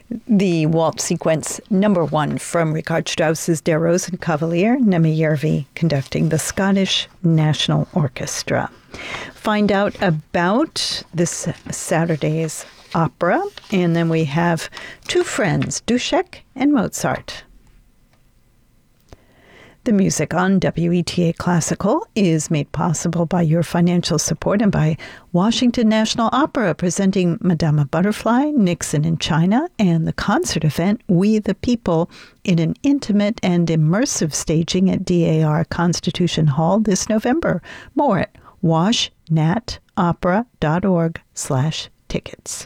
The waltz sequence number 1 from Richard Strauss's Der Rosenkavalier, Nemejärvi conducting the Scottish National Orchestra. Find out about this Saturday's opera, and then we have two friends, Dušek and Mozart. The music on WETA Classical is made possible by your financial support and by Washington National Opera presenting Madama Butterfly, Nixon in China, and the concert event We the People in an intimate and immersive staging at DAR Constitution Hall this November. More at washnatopera.org/tickets.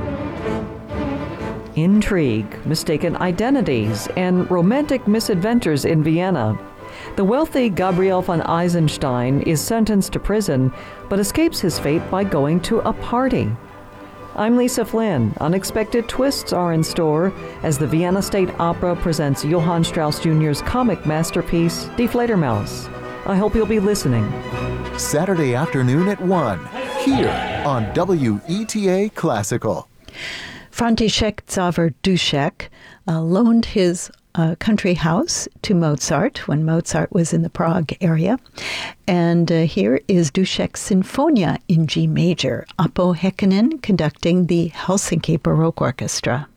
Intrigue, mistaken identities, and romantic misadventures in Vienna. The wealthy Gabriel von Eisenstein is sentenced to prison, but escapes his fate by going to a party. I'm Lisa Flynn. Unexpected twists are in store as the Vienna State Opera presents Johann Strauss Jr.'s comic masterpiece, Die Fledermaus. I hope you'll be listening. Saturday afternoon at 1, here on WETA Classical. František Xaver Dušek loaned his country house to Mozart when Mozart was in the Prague area. And here is Dušek's Sinfonia in G major, Apo Heikkinen conducting the Helsinki Baroque Orchestra.